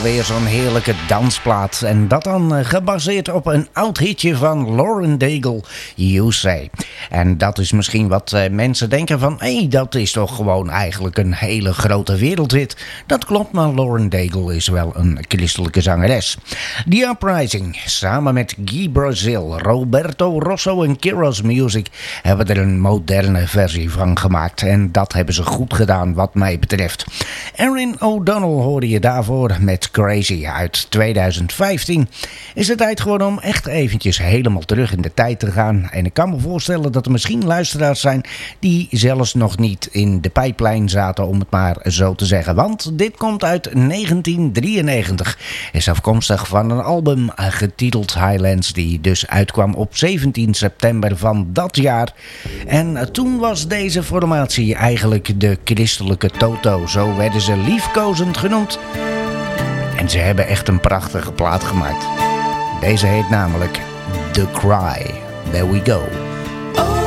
weer zo'n heerlijke dansplaat. En dat dan gebaseerd op een oud hitje van Lauren Daigle, You Say. En dat is misschien wat mensen denken van... dat is toch gewoon eigenlijk een hele grote wereldhit. Dat klopt, maar Lauren Daigle is wel een christelijke zangeres. The Uprising, samen met Guy Brazil, Roberto Rosso en Kiros Music... hebben er een moderne versie van gemaakt. En dat hebben ze goed gedaan wat mij betreft. Erin O'Donnell hoorde je daarvoor met Crazy uit 2015. Is het tijd geworden om echt eventjes helemaal terug in de tijd te gaan. En ik kan me voorstellen dat er misschien luisteraars zijn die zelfs nog niet in de pijplijn zaten, om het maar zo te zeggen. Want dit komt uit 1993. Is afkomstig van een album getiteld Highlands, die dus uitkwam op 17 september van dat jaar. En toen was deze formatie eigenlijk de christelijke Toto. Zo werden ze liefkozend genoemd. En ze hebben echt een prachtige plaat gemaakt. Deze heet namelijk The Cry. There we go.